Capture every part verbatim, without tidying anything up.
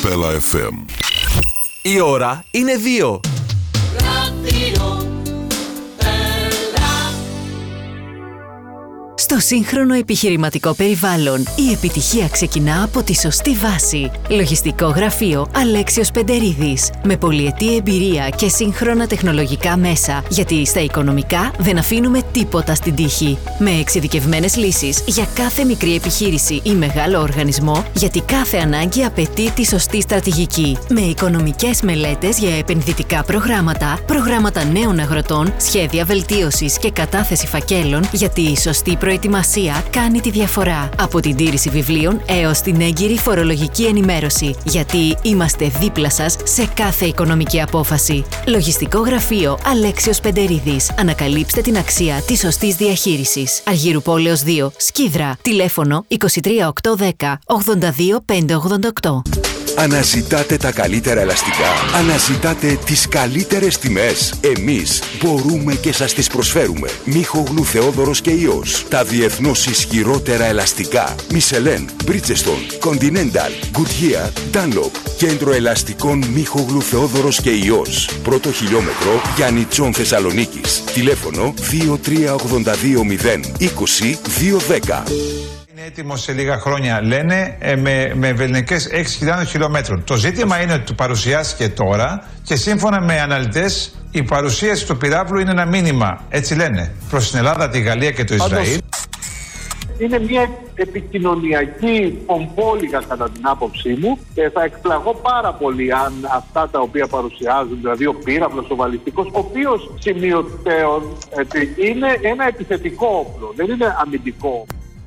Stella εφ εμ. Η ώρα είναι δύο. Στο σύγχρονο επιχειρηματικό περιβάλλον, η επιτυχία ξεκινά από τη σωστή βάση. Λογιστικό γραφείο Αλέξιος Πεντερίδης. Με πολυετή εμπειρία και σύγχρονα τεχνολογικά μέσα, γιατί στα οικονομικά δεν αφήνουμε τίποτα στην τύχη. Με εξειδικευμένες λύσεις για κάθε μικρή επιχείρηση ή μεγάλο οργανισμό, γιατί κάθε ανάγκη απαιτεί τη σωστή στρατηγική. Με οικονομικές μελέτες για επενδυτικά προγράμματα, προγράμματα νέων αγροτών, σχέδια βελτίωσης και κατάθεση φακέλων, γιατί η σωστή προετοιμασία κάνει τη διαφορά. Από την τήρηση βιβλίων έως την έγκυρη φορολογική ενημέρωση. Γιατί είμαστε δίπλα σας σε κάθε οικονομική απόφαση. Λογιστικό γραφείο Αλέξιος Πεντερίδης. Ανακαλύψτε την αξία της σωστής διαχείρισης. Αργύρου Πόλεως δύο, Σκίδρα. Τηλέφωνο είκοσι τρία οκτακόσια δέκα ογδόντα δύο πεντακόσια ογδόντα οκτώ. Αναζητάτε τα καλύτερα ελαστικά. Αναζητάτε τις καλύτερες τιμές. Εμείς μπορούμε και σας τις προσφέρουμε. Μίχογλου Θεόδωρος και Υιός. Τα διεθνώς ισχυρότερα ελαστικά. Μισελέν, Bridgestone, Continental, Goodyear, Dunlop. Κέντρο ελαστικών Μίχογλου Θεόδωρος και Υιός. Πρώτο χιλιόμετρο Γιάννη Τσόν Θεσσαλονίκης. Τηλέφωνο δύο τρία ογδόντα δύο μηδέν είκοσι δύο δέκα. Είναι έτοιμο σε λίγα χρόνια, λένε, με, με βεληνικές έξι χιλιάδες χιλιόμετρων. Το ζήτημα είναι ότι το παρουσιάσει και τώρα και σύμφωνα με αναλυτές, η παρουσίαση του πυράβλου είναι ένα μήνυμα, έτσι λένε, προς την Ελλάδα, τη Γαλλία και το Ισραήλ. Είναι μια επικοινωνιακή πομπόλιγα κατά την άποψή μου και θα εκπλαγώ πάρα πολύ αν αυτά τα οποία παρουσιάζουν, δηλαδή ο πύραυλος, ο βαλιστικός, ο οποίος σημειωτέων είναι ένα επιθετικό όπλο, δεν είναι αμυντικό.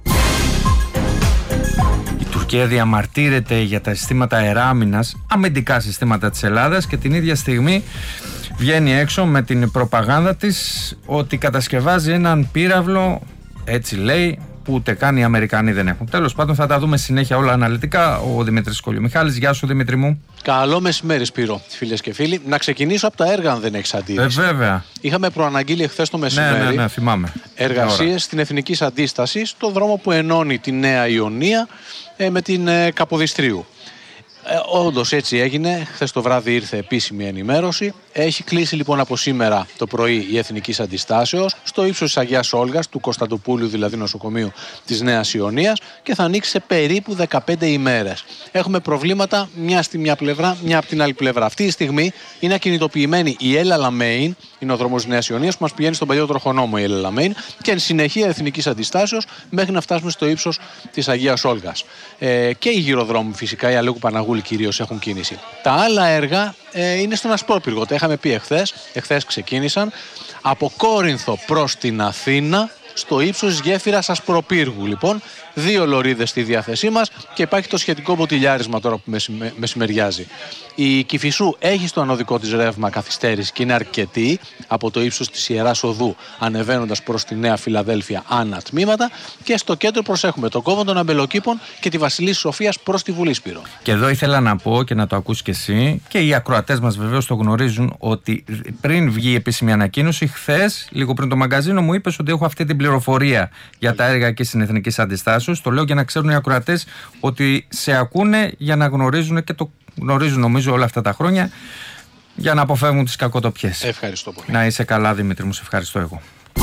Η Τουρκία διαμαρτύρεται για τα συστήματα αεράμινας, αμυντικά συστήματα της Ελλάδας, και την ίδια στιγμή βγαίνει έξω με την προπαγάνδα της ότι κατασκευάζει έναν πύραυλο, έτσι λέει, που ούτε καν οι Αμερικανοί δεν έχουν. Τέλος πάντων, θα τα δούμε συνέχεια όλα αναλυτικά. Ο Δημήτρης Κολιομιχάλης. Γεια σου, Δημήτρη μου. Καλό μεσημέρι, Σπύρο, φίλες και φίλοι. Να ξεκινήσω από τα έργα, αν δεν έχεις αντίρρηση. Ε, βέβαια. Είχαμε προαναγγείλει εχθές το μεσημέρι. Ναι, ναι, ναι, θυμάμαι. Εργασίες στην Εθνικής Αντίστασης, στο δρόμο που ενώνει τη Νέα Ιωνία ε, με την ε, Καποδιστρίου. Ε, όντως έτσι έγινε. Χθες το βράδυ ήρθε επίσημη ενημέρωση. Έχει κλείσει λοιπόν από σήμερα το πρωί η Εθνικής Αντιστάσεως στο ύψος της Αγίας Όλγας, του Κωνσταντοπούλου δηλαδή νοσοκομείου της Νέας Ιωνίας, και θα ανοίξει σε περίπου δεκαπέντε ημέρες. Έχουμε προβλήματα μια στη μια πλευρά, μια από την άλλη πλευρά. Αυτή τη στιγμή είναι ακινητοποιημένη η El Alamein, είναι ο δρόμος της Νέας Ιωνίας που μας πηγαίνει στον παλιό τροχονόμο η El Alamein, και εν συνεχεία Εθνικής Αντιστάσεως μέχρι να φτάσουμε στο ύψος της Αγίας Όλγας. Ε, και οι γυροδρόμοι φυσικά, η Αλέκου Παναγούλη κυρίως, έχουν κίνηση. Τα άλλα έργα ε, είναι στον Ασπρόπυργο. Τα είχαμε πει εχθές. Εχθές ξεκίνησαν από Κόρινθο προς την Αθήνα, στο ύψος της γέφυρας Ασπροπύργου. Λοιπόν, δύο λωρίδες στη διάθεσή μας και υπάρχει το σχετικό μποτιλιάρισμα τώρα που μεσημε, μεσημεριάζει. Η Κηφισού έχει στο ανωδικό της ρεύμα καθυστέρηση και είναι αρκετή από το ύψος της Ιεράς Οδού ανεβαίνοντας προς τη Νέα Φιλαδέλφια ανά τμήματα, και στο κέντρο προσέχουμε το κόμβο των Αμπελοκήπων και τη Βασιλής Σοφίας προς τη Βουλή, Σπύρο. Και εδώ ήθελα να πω και να το ακούσει και εσύ, και οι ακροατές μας βεβαίως το γνωρίζουν, ότι πριν βγει η επίσημη ανακοίνωση, χθες, λίγο πριν το μαγκαζίνο, μου είπες ότι έχω αυτή την πληροφορία για τα έργα και στην Εθνική Αντιστάσεως. Το λέω για να ξέρουν οι ακροατές ότι σε ακούνε, για να γνωρίζουν, και το γνωρίζουν νομίζω όλα αυτά τα χρόνια, για να αποφεύγουν τις κακοτοπιές. Ευχαριστώ πολύ. Να είσαι καλά, Δημήτρη μου, σε ευχαριστώ εγώ.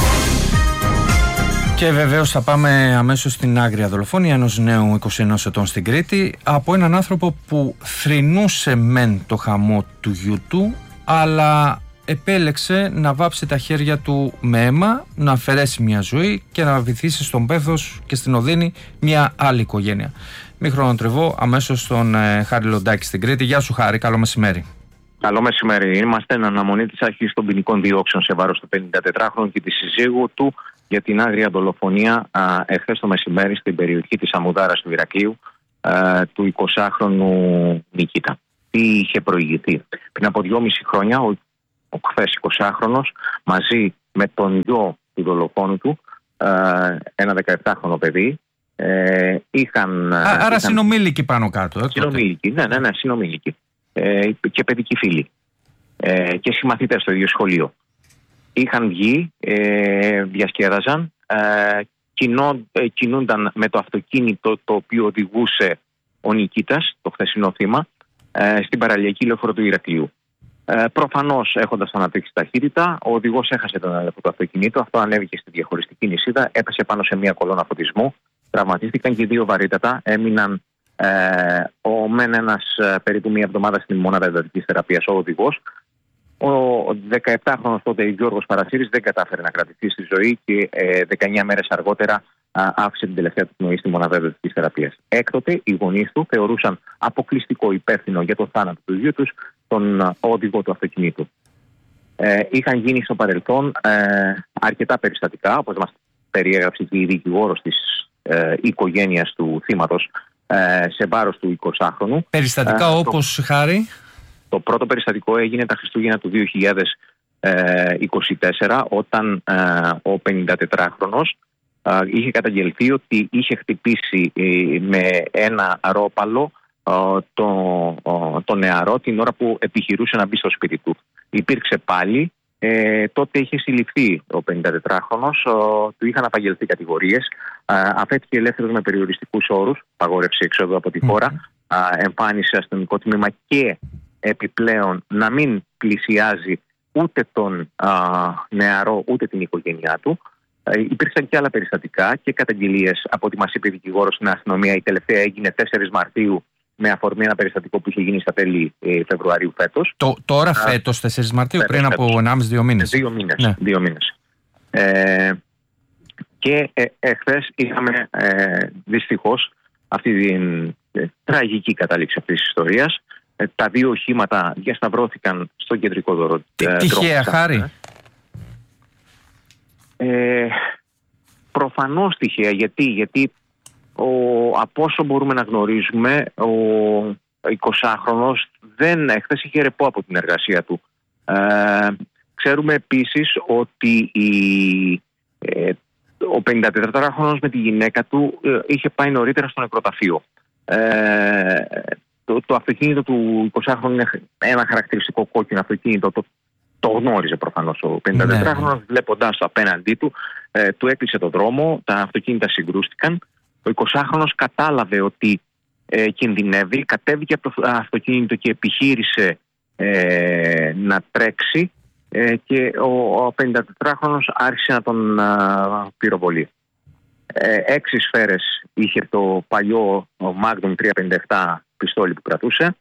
Και βεβαίως θα πάμε αμέσως στην άγρια δολοφονία ενός νέου είκοσι ενός ετών στην Κρήτη, από έναν άνθρωπο που θρηνούσε μεν το χαμό του γιού του, αλλά επέλεξε να βάψει τα χέρια του με αίμα, να αφαιρέσει μια ζωή και να βυθίσει στον πέθος και στην οδύνη μια άλλη οικογένεια. Μη χρονοτριβώ, αμέσως στον ε, Χάρη Λοντάκη στην Κρήτη. Γεια σου, Χάρη, καλό μεσημέρι. Καλό μεσημέρι. Είμαστε εν αναμονή της αρχής των ποινικών διώξεων σε βάρος του πενηντατετράχρονου και της συζύγου του για την άγρια δολοφονία εχθές το μεσημέρι στην περιοχή της Αμμουδάρας του Ηρακλείου α, του εικοσάχρονου Νικήτα. Τι είχε προηγηθεί? Πριν από δυόμιση χρόνια ο, ο χθες εικοσάχρονος μαζί με τον γιο του δολοφόνου του, α, ένα δεκαεπτάχρονο παιδί, Ε, είχαν, Α, άρα είχαν... συνομήλικοι πάνω κάτω. Ε, συνομήλικοι, ναι, ναι, ναι, συνομήλικοι. Ε, και παιδικοί φίλοι. Ε, και συμμαθητές στο ίδιο σχολείο. Είχαν βγει, ε, διασκέδαζαν, ε, κινώ, ε, κινούνταν με το αυτοκίνητο το οποίο οδηγούσε ο Νικήτας, το χθεσινό θύμα, ε, στην παραλιακή λεωφόρο του Ηρακλείου. Ε, προφανώς, έχοντας αναπτύξει ταχύτητα, ο οδηγός έχασε τον έλεγχο του αυτοκινήτου. Αυτό ανέβηκε στη διαχωριστική νησίδα, έπεσε πάνω σε μια κολόνα φωτισμού. Τραυματίστηκαν και δύο βαρύτατα. Έμειναν ε, ο μεν ένας ε, περίπου μία εβδομάδα στην μονάδα εντατικής θεραπείας ο οδηγός. Ο δεκαεπτάχρονος τότε Γιώργος Παρασύρης δεν κατάφερε να κρατηθεί στη ζωή και ε, δεκαεννιά μέρες αργότερα α, άφησε την τελευταία του πνοή στη μονάδα εντατικής θεραπείας. Έκτοτε οι γονείς του θεωρούσαν αποκλειστικό υπεύθυνο για το θάνατο του γιού τους τον α, οδηγό του αυτοκινήτου. Ε, είχαν γίνει στο παρελθόν ε, αρκετά περιστατικά, όπως μας περιέγραψε και η δικηγόρος της ε, οικογένειας του θύματος ε, σε βάρος του εικοσάχρονου. Περιστατικά ε, όπως το... χάρη. Το πρώτο περιστατικό έγινε τα Χριστούγεννα του δύο χιλιάδες είκοσι τέσσερα, όταν ε, ο πενηντατετράχρονος ε, είχε καταγγελθεί ότι είχε χτυπήσει ε, με ένα ρόπαλο ε, το, ε, το νεαρό την ώρα που επιχειρούσε να μπει στο σπίτι του. Υπήρξε πάλι, ε, τότε είχε συλληφθεί ο πενηντατετράχρονος, ε, του είχαν απαγγελθεί κατηγορίες, ε, αφέθηκε ελεύθερος με περιοριστικούς όρους, παγόρευση εξόδου από τη χώρα, ε, εμφάνισε αστυνομικό τμήμα και επιπλέον να μην πλησιάζει ούτε τον α, νεαρό ούτε την οικογένειά του. Ε, υπήρξαν και άλλα περιστατικά και καταγγελίες από ό,τι μας είπε η δικηγόρος στην αστυνομία. Η τελευταία έγινε τέσσερις Μαρτίου με αφορμή ένα περιστατικό που είχε γίνει στα τέλη ε, Φεβρουαρίου φέτος. Το, τώρα φέτος, τέσσερις Μαρτίου, πριν από ενάμιση δύο μήνες. Δύο μήνες. Ναι. Δύο μήνες. Ε, και ε, εχθές είχαμε ε, δυστυχώς αυτή την ε, τραγική κατάληξη αυτής της ιστορίας. Τα δύο οχήματα διασταυρώθηκαν στο κεντρικό δρόμο. Τυχαία, χάρη. Ε, προφανώς τυχαία. Γιατί, γιατί ο, από όσο μπορούμε να γνωρίζουμε, ο εικοσάχρονος δεν χθες είχε ρεπό από την εργασία του. Ε, ξέρουμε επίσης ότι η, ε, ο πενηντατετράχρονος με τη γυναίκα του ε, είχε πάει νωρίτερα στο νεκροταφείο. Ε, Το, το αυτοκίνητο του εικοσάχρονου είναι ένα χαρακτηριστικό κόκκινο αυτοκίνητο. Το, το γνώριζε προφανώς ο πενηντατετράχρονος. Ναι. Βλέποντας το απέναντί του, ε, του έκλεισε το δρόμο, τα αυτοκίνητα συγκρούστηκαν. Ο εικοσάχρονος κατάλαβε ότι ε, κινδυνεύει, κατέβηκε από το αυτοκίνητο και επιχείρησε ε, να τρέξει ε, και ο, ο πενηντατετράχρονος άρχισε να τον ε, πυροβολεί. Ε, έξι σφαίρες είχε το παλιό Magnum τριακόσια πενήντα επτά πιστόλι που κρατούσε.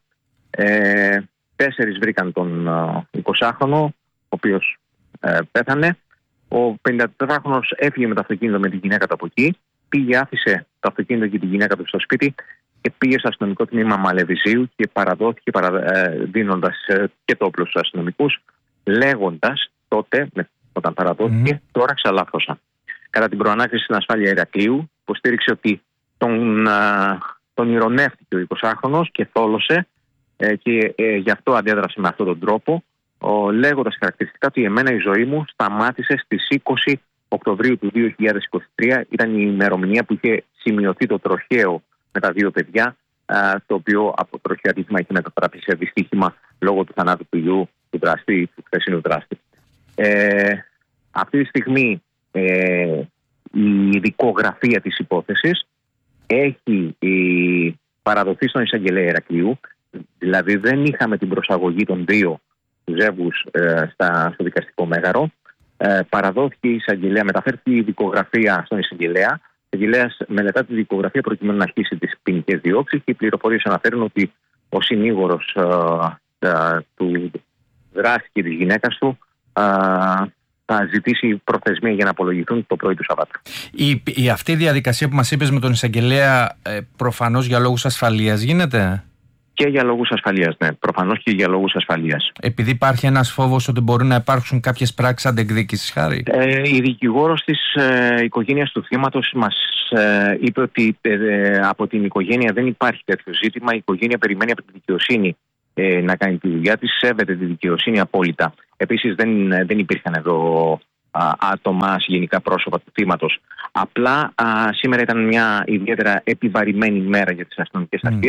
Ε, τέσσερις βρήκαν τον ε, εικοσάχρονο, ο οποίος ε, πέθανε. Ο πενηντατετράχρονος έφυγε με το αυτοκίνητο με τη γυναίκα του από εκεί, πήγε, άφησε το αυτοκίνητο και τη γυναίκα του στο σπίτι και πήγε στο αστυνομικό τμήμα Μαλεβιζίου και παραδόθηκε παρα, ε, δίνοντας ε, και το όπλο στους αστυνομικούς, λέγοντας τότε, όταν παραδόθηκε, mm-hmm. τώρα ξαλάφρωσα. Κατά την προανάκριση στην ασφάλεια Ηρακλείου, υποστήριξε ότι τον, α, τον ηρωνεύτηκε ο εικοσάχρονος και θόλωσε ε, και ε, γι' αυτό αντέδρασε με αυτόν τον τρόπο, ο, λέγοντας χαρακτηριστικά ότι εμένα η ζωή μου σταμάτησε στις είκοσι Οκτωβρίου του δύο χιλιάδες είκοσι τρία. Ήταν η ημερομηνία που είχε σημειωθεί το τροχαίο με τα δύο παιδιά, α, το οποίο από τροχαίο ατύχημα είχε μετατραπεί σε δυστύχημα λόγω του θανάτου του γιου του δράστη, του χθεσινού δράστη. Ε, αυτή τη στιγμή Ε, η δικογραφία της υπόθεσης έχει η, παραδοθεί στον εισαγγελέα Ηρακλείου, δηλαδή δεν είχαμε την προσαγωγή των δύο ζεύγους ε, στα, στο δικαστικό μέγαρο. Ε, παραδόθηκε η εισαγγελέα, μεταφέρθηκε η δικογραφία στον εισαγγελέα. Ο εισαγγελέας μελετά τη δικογραφία προκειμένου να αρχίσει τις ποινικές διώξεις και οι πληροφορίες αναφέρουν ότι ο συνήγορος ε, ε, του δράστη και της γυναίκας του ε, θα ζητήσει προθεσμία για να απολογηθούν το πρωί του Σαββάτου. Η, η αυτή η διαδικασία που μας είπες με τον εισαγγελέα ε, προφανώς για λόγους ασφαλείας γίνεται? Και για λόγους ασφαλείας, ναι. Προφανώς και για λόγους ασφαλείας. Επειδή υπάρχει ένας φόβος ότι μπορούν να υπάρξουν κάποιες πράξεις αντεκδίκησης, χάρη. Ε, η δικηγόρος της ε, οικογένειας του θύματος μας ε, είπε ότι ε, από την οικογένεια δεν υπάρχει τέτοιο ζήτημα. Η οικογένεια περιμένει από τη δικαιοσύνη ε, να κάνει τη δουλειά της, σέβεται τη δικαιοσύνη απόλυτα. Επίσης δεν, δεν υπήρχαν εδώ α, άτομα, γενικά πρόσωπα του θύματος. Απλά α, σήμερα ήταν μια ιδιαίτερα επιβαρημένη μέρα για τις αστυνομικές αρχές. Mm.